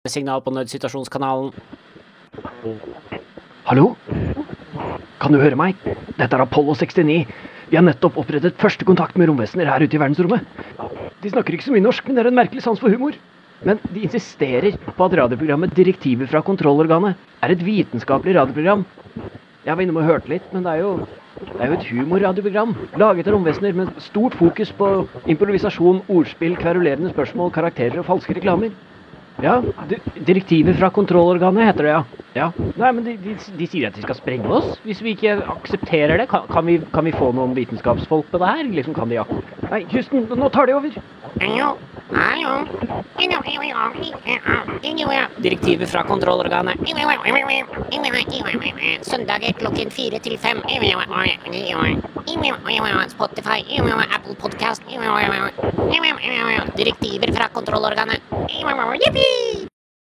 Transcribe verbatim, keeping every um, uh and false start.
Signal på nødsituasjonskanalen. Hallo? Kan du høre meg? Dette er Apollo sekstini. Vi har nettopp opprettet første kontakt med romvesener her ute i verdensrommet. De snakker ikke så mye norsk, men det er en merkelig sans for humor. Men de insisterer på at radioprogrammet Direktiver fra kontrollorganet er et vitenskapelig radioprogram. Jeg var innom og hørte litt, men det er jo, det er jo et humorradioprogram laget av romvesener med stort fokus på improvisasjon, ordspill, kverulerende spørsmål, karakterer og falske reklamer. Ja, di direktiver fra kontrollorganet heter det, ja. Ja. Nei, men de, de, de sier at de skal sprenge oss. Hvis vi ikke aksepterer det, kan, kan, vi, kan vi få noen vitenskapsfolk på det her? Liksom kan de ja. Nei, Houston, nå tar de over. Direktiver fra kontrollorganet. Søndager klokken fire til fem. Spotify, Apple Podcast. Direktiver fra kontrollorganet. Yippee!